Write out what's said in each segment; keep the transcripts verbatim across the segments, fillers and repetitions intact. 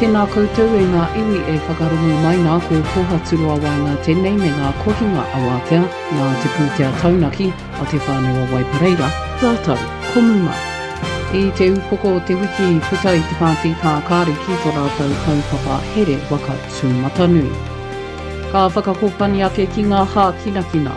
ke nā koutou e ngā iwi e whakarongo mai nā ko toha turoa wā ngā tenei me ngā kohinga awatea ngā te pūtea taunaki a te whānau a Waipareira, rātau, komuma. I te upoko o te wiki puta i te pāti kā kāri ki tō rātau kaupapa here waka tū matanui. Ka whakakopani ake ki ngā hā kina kina.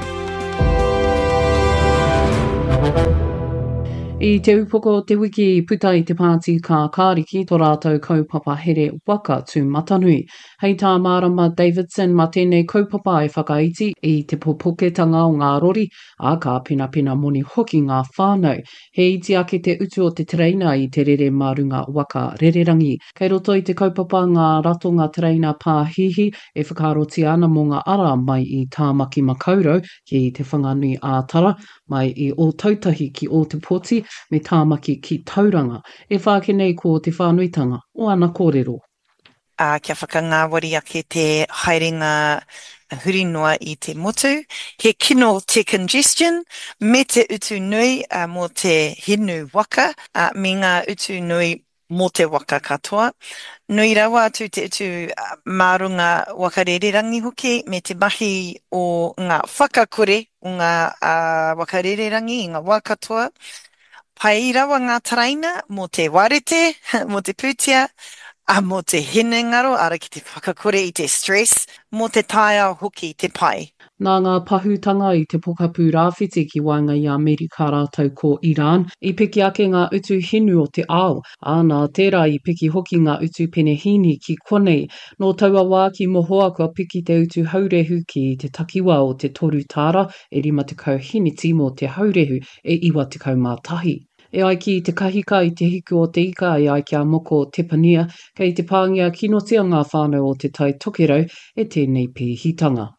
I te upoko o te wiki puta i te pāti kā kāriki tō rātou kaupapa here waka tū matanui. Hei tā Marama Davidson ma tēnei kaupapa e whakaiti i te popoketanga o ngā rori, a ka pina pina moni hoki ngā whānau. He iti ake te utu o te treina i te rere marunga waka rererangi. Kei roto i te kaupapa ngā ratonga treina pāhihi e whakaroti ana mō ngā ara mai i Tāmaki Makaurau ki te whanganui ātara, mai i o tautahi ki o te poti, me Tāmaki ki Tauranga, e whākenei ko te whānuitanga o ana kōrero. Uh, kia whakangāwari ake te haerenga huri noa i te motu. He kino te congestion, me te utu nui uh, mō te hinu waka, uh, me ngā utu nui mō te waka katoa. Nui rawa atu te utu uh, mārunga wakarererangi hoki, me te mahi o ngā whakakore o ngā uh, wakarererangi i ngā wākatoa. Pai rawa ngā taraina mō te warete, mō te pūtea, a mō te hene ngaro, ara ki te whakakore i te stress, mō te taia hoki te pai. Nā ngā pahutanga i te pokapū rāwhiti ki wainga i Amerika rātou ko Iran, i piki ake ngā utu hinu o te ao, a nā tērā i piki hoki ngā utu penehini ki konei. Nō taua wā ki mohoa kua piki te utu haurehu ki te takiwa o te toru tāra, e rima te kau hiniti mō te haurehu e iwa te kau mātahi. E ai ki te kahika i te hiku o te ika e ai kia moko o Tepania, kei te pāngia kinotia ngā whānau o te tai tokerau e tēnei pēhitanga.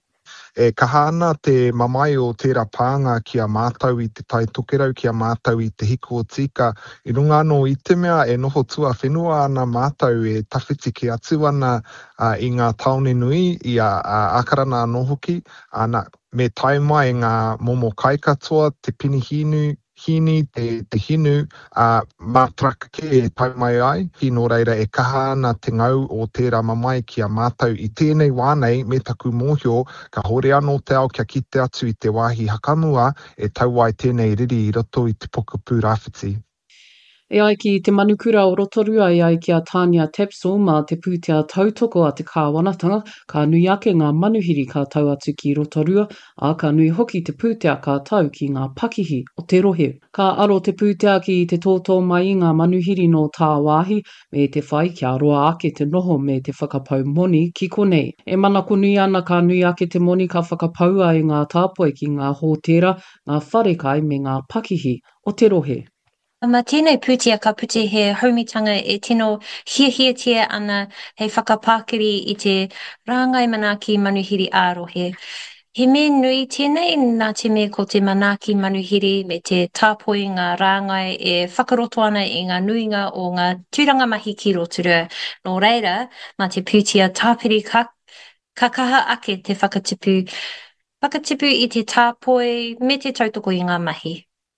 E kahana te mamai o tērā pānga kia mātau i te tai tokerau, kia mātau i te hiku o tika. I runga anō i te mea e noho tua whenua ana mātau e tawhiti ki atu ana uh, i ngā taone nui i a uh, akarana anō hoki. Ana, me tai mai ngā momo kai katoa, te pinihinu, hini, te, te hinu, uh, mātraka ke e tai mai ai. Ki nō reira e kaha ana te ngau o tērā mamai kia mātau i tēnei wānei me taku mōhio, ka hore anō te ao kia kite atu i te wāhi hakamua e tau ai tēnei riri i roto i te pokapū rāwhiti. E ai ki te manukura o Rotorua e ai ki a Tania Tapsell mā te pūtea tautoko a te kāwanatanga, ka nui ake ngā manuhiri ka tau atu ki Rotorua, a ka nui hoki te pūtea ka tau ki ngā pakihi o te rohe. Ka aro te pūtea ki te tōtō mai i ngā manuhiri no tā wāhi, me te whai kia roa ake te noho me te whakapau moni ki konei. E manako nui ana ka nui ake te moni ka whakapaua i ngā tāpoe ki ngā hōtera, ngā wharekai me ngā pakihi o te rohe. Ma tēnei pūtea ka puti he haumitanga e tino hiahiatia ana hei whakapākiri i te rāngai manaki manuhiri ārohe. He me nui tēnei nā te me ko te manaki manuhiri me te tāpoi ngā rāngai e whakaroto ana i ngā nuinga o ngā tūranga mahi ki Rotorua. Nō reira, ma te pūtea tāpiri ka, ka kaha ake te whakatipu, whakatipu i te tāpoi me te tautoko i ngā mahi.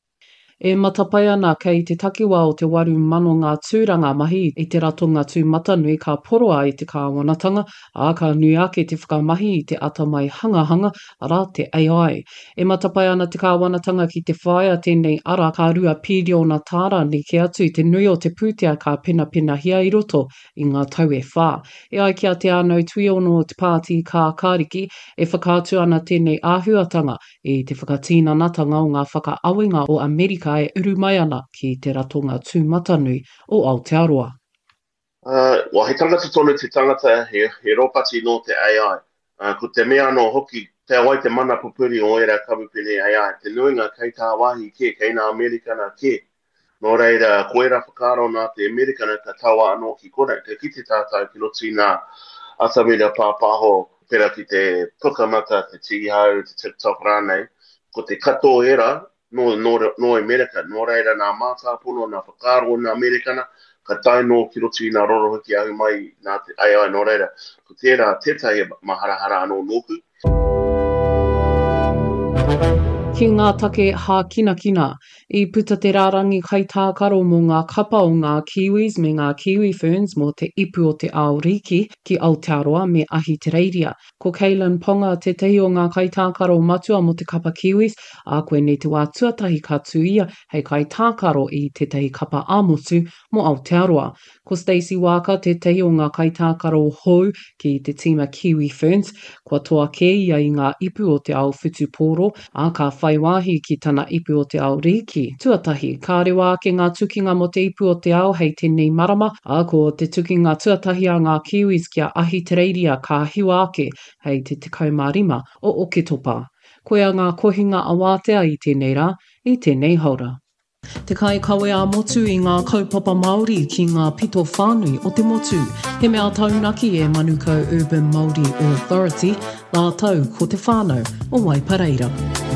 E matapai ana kei te takiwa o te waru mano ngā tūranga mahi i te ratonga tū matanui ka poroa i te kāwanatanga, a ka nui ake te whakamahi i te atamai hangahanga ara te A I. E matapai ana te kāwanatanga ki te whaia tēnei ara ka rua piriona tāra ni ke atu i te nui o te pūtea ka pina pina hia i roto i ngā tau e whā. E ai kia te anau tuiono o te pāti kā kāriki e whakātu ana tēnei āhuatanga i te whakatīnanatanga o ngā whakaawenga o Amerika e uru mai ana ki te ratonga tū matanui o Aotearoa. Uh, wa he tangata tonu te tangata he, he ropati no te A I. Uh, ko te mea no hoki te awai te mana pupuri o era kamupene A I. Te nuinga kei tā wahi ke, kei nā Amerikana ke. Nō reira, koe ra whakaro nā te Amerikana ka tawa anō ki kore. Te kite tātou ki roti nā atamira pāpāho pera ki te pukamata, te tigihau, te TikTok rānei. Ko te kato era, no, no, no Amerika, no reira nā mātāpono, nā whakaro nā Amerikana, ka tai no ki roti nā rorohiki ahu mai nā te A I no reira. Ko tērā tētai maharahara anō nōku. Ki ki ngā take hā kina kina, i puta te rārangi kaitākaro mō ngā kapa o ngā kiwis me ngā kiwi ferns mō te ipu o te ao riki ki Aotearoa me Ahitereiria. Ko Keilan Ponga te tehi o ngā kaitākaro matua mō te kapa kiwis, a koe nei te wā tuatahi ka tuia hei kaitākaro i te tehi kapa āmotu mō Aotearoa. Ko Stacey Waka te tehi o ngā kaitākaro hou ki te tima Kiwi Ferns, kua toa ke ia i ngā ipu o te ao Whutupōro, a ka whaiwahi ki tana ipu o te ao Riki. Tuatahi, ka rewa ake ngā tukinga mo te ipu o te ao hei tēnei marama, a ko te tukinga tuatahi a ngā Kiwis kia Ahitereiria ka hiwa ake hei te tekau mā rima o Oketopa. Koe a ngā kohinga a wātea i tēnei rā, i tēnei haura. Te kai kawe a motu i ngā kaupapa Māori ki ngā pito whānui o te motu. He mea taunaki e Manukau Urban Māori Authority, nā tau ko te whānau o Waipareira.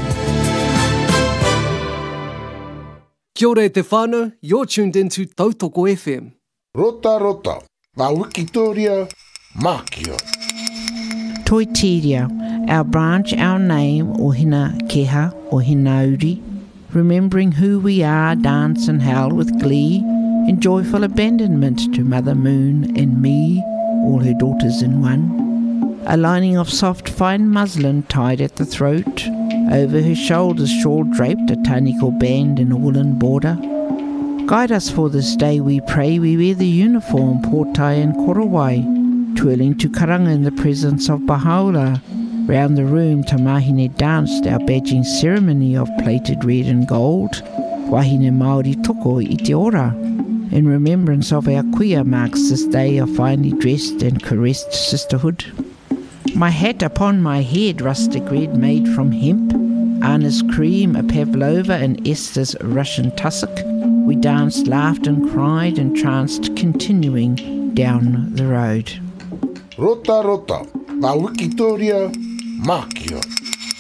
Kia ora e te whānau, you're tuned into Tautoko F M. Rota rota, ngā Wikitoria, Mākio. Toitiria, our branch, our name, o hina keha, o hina uri, remembering who we are, dance and howl with glee, in joyful abandonment to Mother Moon and me, all her daughters in one. A lining of soft fine muslin tied at the throat, over her shoulders shawl draped, a taniko band in a woolen border. Guide us for this day, we pray, we wear the uniform, portai and korowai, twirling to karanga in the presence of Bahaula. Round the room, Tamahine danced our badging ceremony of plated red and gold, wahine Māori toko i te ora. In remembrance of our kuia marks this day of finely dressed and caressed sisterhood. My hat upon my head, rustic red made from hemp, Anna's cream, a pavlova and Esther's Russian tussock. We danced, laughed and cried, entranced, continuing down the road. Rota rota, ngā Wikitoria, Mākio.